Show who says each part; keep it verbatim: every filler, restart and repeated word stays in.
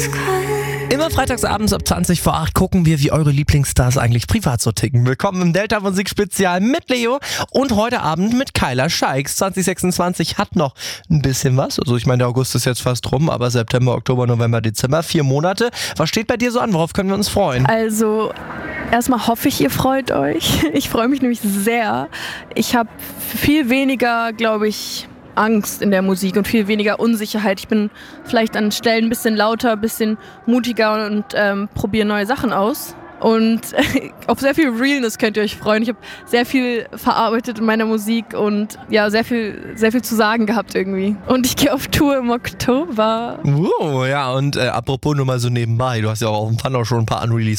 Speaker 1: Immer freitagsabends ab zwanzig vor acht gucken wir, wie eure Lieblingsstars eigentlich privat so ticken. Willkommen im Delta Musik Spezial mit Leo und heute Abend mit Kyla Scheiks. zwanzig sechsundzwanzig hat noch ein bisschen was. Also ich meine, der August ist jetzt fast rum, aber September, Oktober, November, Dezember, vier Monate. Was steht bei dir so an? Worauf können wir uns freuen?
Speaker 2: Also erstmal hoffe ich, ihr freut euch. Ich freue mich nämlich sehr. Ich habe viel weniger, glaube ich, Angst in der Musik und viel weniger Unsicherheit. Ich bin vielleicht an Stellen ein bisschen lauter, ein bisschen mutiger und ähm, probiere neue Sachen aus. Und äh, auf sehr viel Realness könnt ihr euch freuen. Ich habe sehr viel verarbeitet in meiner Musik und ja, sehr viel, sehr viel zu sagen gehabt irgendwie. Und ich gehe auf Tour im Oktober.
Speaker 1: Oh, ja, und äh, apropos nur mal so nebenbei, du hast ja auch auf dem Pfanner schon ein paar Unreleased